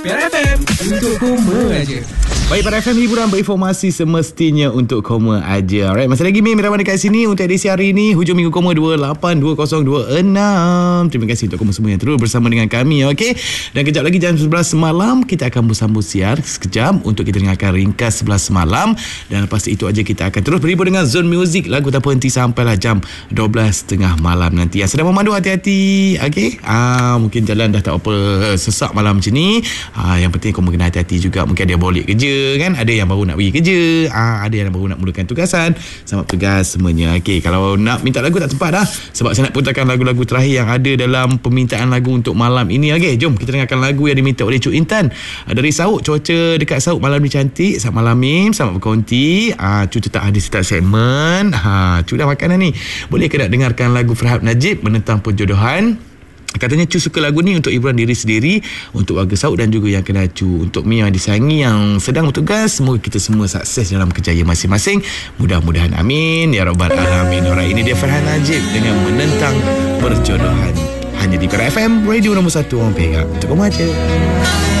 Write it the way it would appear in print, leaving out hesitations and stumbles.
Piar FM, untuk koma aja. Baik, Piar FM, hiburan berinformasi semestinya untuk koma aja. Alright, masih lagi Mirawan dekat sini untuk edisi hari ini, hujung minggu koma 282026. Terima kasih untuk koma semua yang terus bersama dengan kami, okey. Dan kejap lagi jam 11 malam kita akan bersambung siar sekejap untuk kita dengarkan ringkas 11 malam, dan lepas itu aja kita akan terus berhibur dengan Zone Music, lagu tak berhenti sampailah jam 12.30 malam nanti. Yang sedang memandu hati-hati, okey. Mungkin jalan dah tak apa sesak malam macam ni. Yang penting kau kena hati-hati juga. Mungkin ada balik kerja kan, ada yang baru nak pergi kerja, ada yang baru nak mulakan tugasan. Selamat tugas semuanya. Okey, kalau nak minta lagu tak sempat dah, sebab saya nak putarkan lagu-lagu terakhir yang ada dalam permintaan lagu untuk malam ini. Okey, jom kita dengarkan lagu yang diminta oleh Cuk Intan dari Sauk. Cuaca dekat Sauk malam ni cantik. Selamat malam Mim, selamat berkonti. Cuk tetap ada setiap segmen. Cuk dah makan dah ni. Boleh ke nak dengarkan lagu Farhad Najib, Menentang Perjodohan? Katanya Cu suka lagu ni untuk hiburan diri sendiri, untuk warga Sauk dan juga yang kena Cu. Untuk Mi yang disayangi, yang sedang bertugas, semoga kita semua sukses dalam kerjaya masing-masing. Mudah-mudahan, amin ya rabbal alamin. Alright, ini dia Farhad Najib dengan Menentang Perjodohan, hanya di Piar FM, radio nombor 1 orang Perak. Untuk kamu aja.